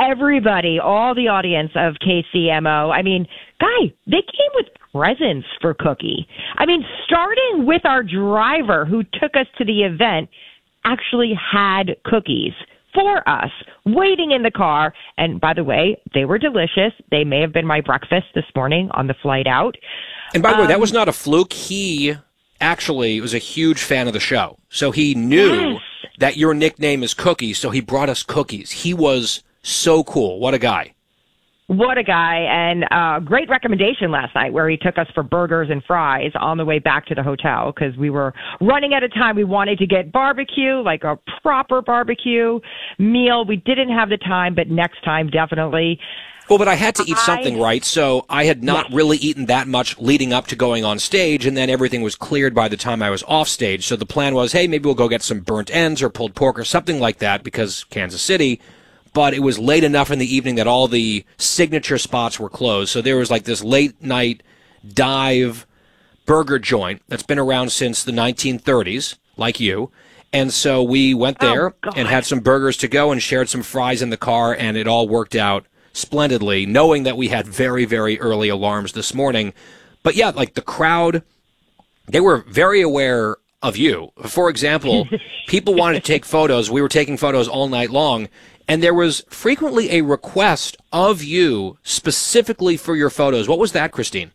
everybody, all the audience of KCMO. I mean, Guy, they came with presents for Cookie. I mean, starting with our driver who took us to the event actually had cookies for us, waiting in the car. And by the way, they were delicious. They may have been my breakfast this morning on the flight out. And by the way, that was not a fluke. He actually was a huge fan of the show. So he knew that your nickname is Cookie, so he brought us cookies. He was so cool. What a guy. What a guy. And great recommendation last night where he took us for burgers and fries on the way back to the hotel because we were running out of time. We wanted to get barbecue, like a proper barbecue meal. We didn't have the time, but next time, definitely. Well, but I had to eat something, right? So I had not really eaten that much leading up to going on stage, and then everything was cleared by the time I was off stage. So the plan was, hey, maybe we'll go get some burnt ends or pulled pork or something like that because Kansas City. But it was late enough in the evening that all the signature spots were closed. So there was like this late-night dive burger joint that's been around since the 1930s, like you. And so we went there and had some burgers to go and shared some fries in the car, and it all worked out splendidly, knowing that we had very, very early alarms this morning. But yeah, like the crowd, they were very aware of you. For example, people wanted to take photos. We were taking photos all night long. And there was frequently a request of you specifically for your photos. What was that, Christine?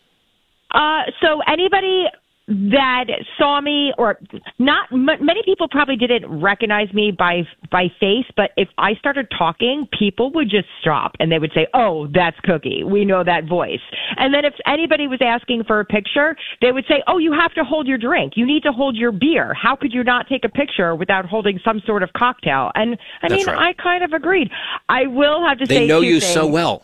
So anybody that saw me, or not, many people probably didn't recognize me by face, but if I started talking, people would just stop and they would say, oh, that's Cookie. We know that voice. And then if anybody was asking for a picture, they would say, oh, you have to hold your drink. You need to hold your beer. How could you not take a picture without holding some sort of cocktail? And I mean, I kind of agreed. I will have to say they know you things. So well.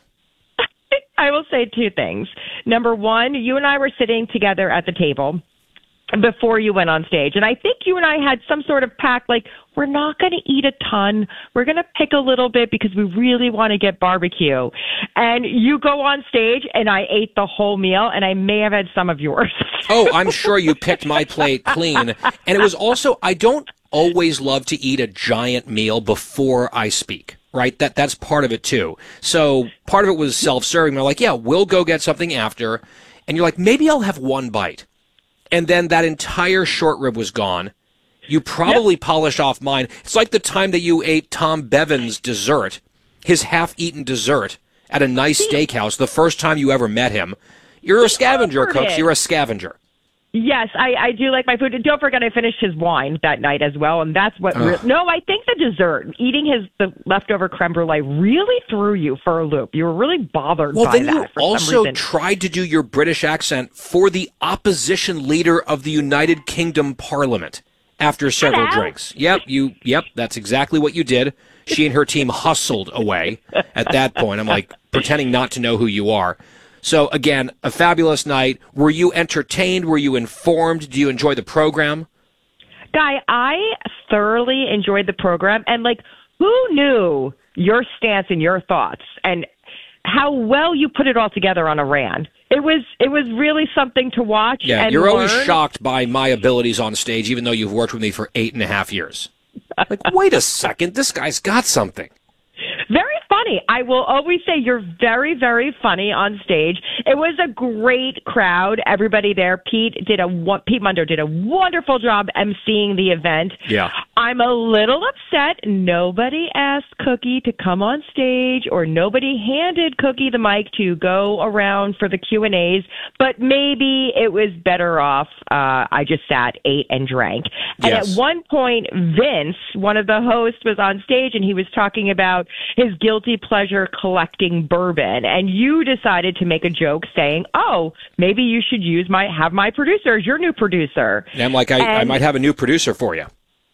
I will say two things. Number one, you and I were sitting together at the table before you went on stage. And I think you and I had some sort of pact, like, we're not going to eat a ton. We're going to pick a little bit because we really want to get barbecue. And you go on stage, and I ate the whole meal, and I may have had some of yours. Oh, I'm sure you picked my plate clean. And it was also, I don't always love to eat a giant meal before I speak. Right? That's part of it, too. So part of it was self-serving. They're like, yeah, we'll go get something after. And you're like, maybe I'll have one bite. And then that entire short rib was gone. You probably polished off mine. It's like the time that you ate Tom Bevan's dessert, his half-eaten dessert, at a nice steakhouse, the first time you ever met him. You're a scavenger, Cooks. You're a scavenger. Yes, I do like my food. And don't forget, I finished his wine that night as well. And that's what... No, I think the dessert, eating the leftover creme brulee really threw you for a loop. You were really bothered by that. Well, then you also tried to do your British accent for the opposition leader of the United Kingdom Parliament after several drinks. Yep, that's exactly what you did. She and her team hustled away at that point. I'm like pretending not to know who you are. So, again, a fabulous night. Were you entertained? Were you informed? Did you enjoy the program? Guy, I thoroughly enjoyed the program. And, like, who knew your stance and your thoughts and how well you put it all together on Iran? It was really something to watch. Yeah, and you're learn. always shocked by my abilities on stage, even though you've worked with me for 8.5 years. Like, wait a second, this guy's got something. Very funny. I will always say you're very, very funny on stage. It was a great crowd. Everybody there. Pete Munder did a wonderful job emceeing the event. Yeah. I'm a little upset. Nobody asked Cookie to come on stage, or nobody handed Cookie the mic to go around for the Q&As. But maybe it was better off. I just sat, ate, and drank. And at one point, Vince, one of the hosts, was on stage, and he was talking about his guilty pleasure collecting bourbon. And you decided to make a joke saying, oh, maybe you should have my producer as your new producer. And I'm like, I might have a new producer for you.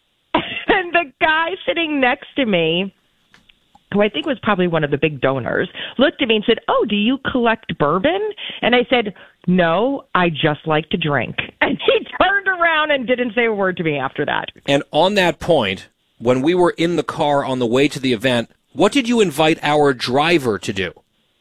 And the guy sitting next to me, who I think was probably one of the big donors, looked at me and said, oh, do you collect bourbon? And I said, no, I just like to drink. And he turned around and didn't say a word to me after that. And on that point, when we were in the car on the way to the event, what did you invite our driver to do?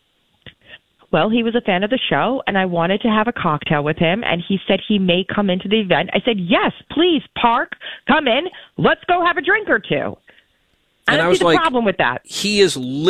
Well, he was a fan of the show, and I wanted to have a cocktail with him, and he said he may come into the event. I said, yes, please, park, come in, let's go have a drink or two. And I don't see the problem with that. He is